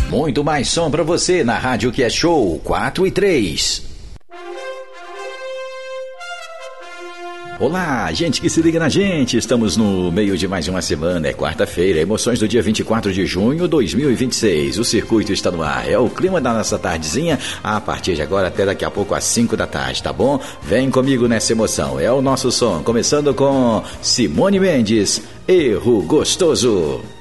Muito mais som pra você na Rádio que é Show 4 e 3. Olá, gente que se liga na gente, estamos no meio de mais uma semana, é quarta-feira, emoções do dia 24 de junho de 2026, o circuito está no ar, é o clima da nossa tardezinha, a partir de agora até daqui a pouco às 5 da tarde, tá bom? Vem comigo nessa emoção, é o nosso som, começando com Simone Mendes, Erro Gostoso.